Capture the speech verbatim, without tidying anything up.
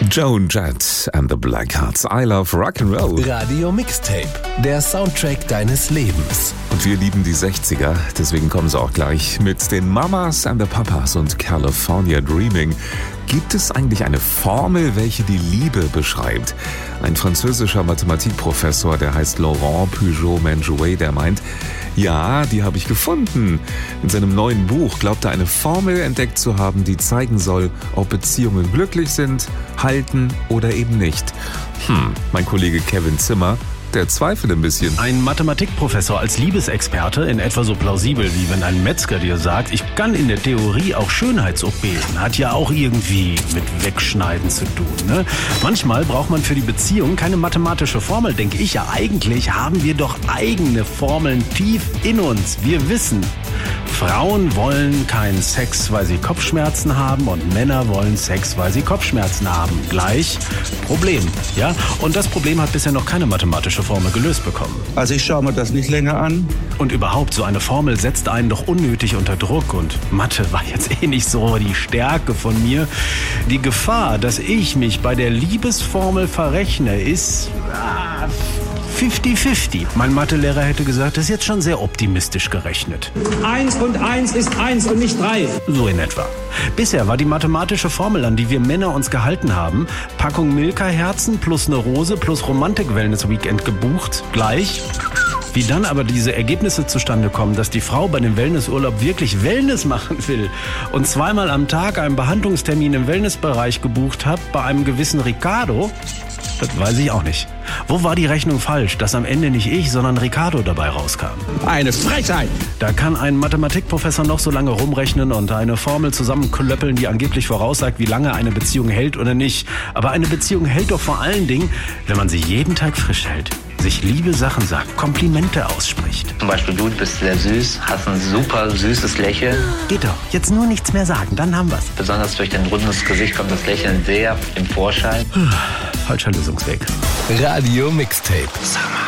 Joan Jett and the Blackhearts. I love Rock'n'Roll. Radio Mixtape, der Soundtrack deines Lebens. Und wir lieben die sechziger, deswegen kommen sie auch gleich mit den Mamas and the Papas und California Dreaming. Gibt es eigentlich eine Formel, welche die Liebe beschreibt? Ein französischer Mathematikprofessor, der heißt Laurent Pujol-Menjouet, der meint, ja, die habe ich gefunden. In seinem neuen Buch glaubt er, eine Formel entdeckt zu haben, die zeigen soll, ob Beziehungen glücklich sind, halten oder eben nicht. Hm, mein Kollege Kevin Zimmer, der zweifelt ein bisschen. Ein Mathematikprofessor als Liebesexperte, in etwa so plausibel, wie wenn ein Metzger dir sagt, ich kann in der Theorie auch Schönheits-O Ps. Hat ja auch irgendwie mit Wegschneiden zu tun, ne? Manchmal braucht man für die Beziehung keine mathematische Formel, denke ich ja. Eigentlich haben wir doch eigene Formeln tief in uns. Wir wissen, Frauen wollen keinen Sex, weil sie Kopfschmerzen haben, und Männer wollen Sex, weil sie Kopfschmerzen haben. Gleich Problem, ja? Und das Problem hat bisher noch keine mathematische Formel gelöst bekommen. Also ich schaue mir das nicht länger an. Und überhaupt, so eine Formel setzt einen doch unnötig unter Druck. Und Mathe war jetzt eh nicht so die Stärke von mir. Die Gefahr, dass ich mich bei der Liebesformel verrechne, ist ah, fünfzig fünfzig. Mein Mathelehrer hätte gesagt, das ist jetzt schon sehr optimistisch gerechnet. Eins und eins ist eins und nicht drei. So in etwa. Bisher war die mathematische Formel, an die wir Männer uns gehalten haben, Packung Milka-Herzen plus eine Rose plus Romantik-Wellness-Weekend gebucht, gleich. Wie dann aber diese Ergebnisse zustande kommen, dass die Frau bei dem Wellnessurlaub wirklich Wellness machen will und zweimal am Tag einen Behandlungstermin im Wellnessbereich gebucht hat bei einem gewissen Ricardo, das weiß ich auch nicht. Wo war die Rechnung falsch, dass am Ende nicht ich, sondern Ricardo dabei rauskam? Eine Frechheit! Da kann ein Mathematikprofessor noch so lange rumrechnen und eine Formel zusammenklöppeln, die angeblich voraussagt, wie lange eine Beziehung hält oder nicht. Aber eine Beziehung hält doch vor allen Dingen, wenn man sie jeden Tag frisch hält, sich liebe Sachen sagt, Komplimente ausspricht. Zum Beispiel, du bist sehr süß, hast ein super süßes Lächeln. Geht doch, jetzt nur nichts mehr sagen, dann haben wir's. Besonders durch dein rundes Gesicht kommt das Lächeln sehr im Vorschein. Falscher Lösungsweg. Radio Mixtape. Summer.